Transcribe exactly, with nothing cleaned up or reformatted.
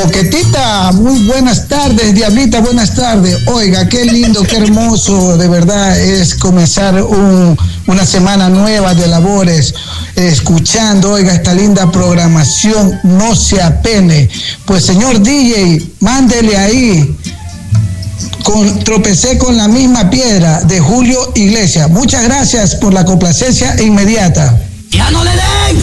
Moquetita, muy buenas tardes, Diablita, buenas tardes. Oiga, qué lindo, qué hermoso, de verdad, es comenzar un, una semana nueva de labores, escuchando, oiga, esta linda programación, no se apene. Pues, señor D J, mándele ahí, con, tropecé con la misma piedra, de Julio Iglesias. Muchas gracias por la complacencia inmediata. ¡Ya no le den!